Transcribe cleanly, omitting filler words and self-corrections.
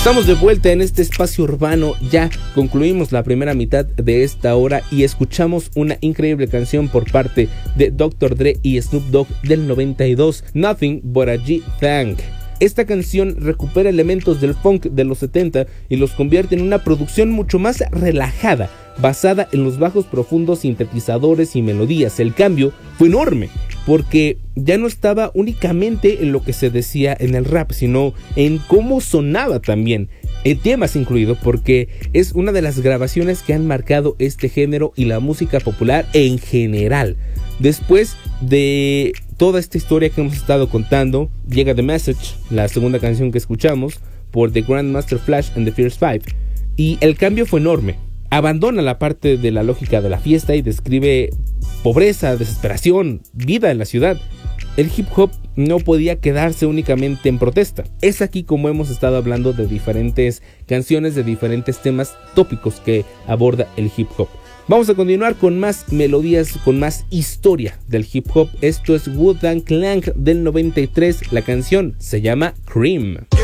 Estamos de vuelta en este espacio urbano, ya concluimos la primera mitad de esta hora y escuchamos una increíble canción por parte de Dr. Dre y Snoop Dogg del 92, Nothing But a G-Thang. Esta canción recupera elementos del funk de los 70 y los convierte en una producción mucho más relajada, basada en los bajos profundos, sintetizadores y melodías. El cambio fue enorme, porque ya no estaba únicamente en lo que se decía en el rap, sino en cómo sonaba también, en temas incluido, porque es una de las grabaciones que han marcado este género y la música popular en general. Después de toda esta historia que hemos estado contando, llega The Message, la segunda canción que escuchamos, por The Grandmaster Flash and the Fierce Five, y el cambio fue enorme. Abandona la parte de la lógica de la fiesta y describe pobreza, desesperación, vida en la ciudad. El hip hop no podía quedarse únicamente en protesta. Es aquí como hemos estado hablando de diferentes canciones, de diferentes temas tópicos que aborda el hip hop. Vamos a continuar con más melodías, con más historia del hip hop. Esto es Wu-Tang Clan del 93. La canción se llama Cream.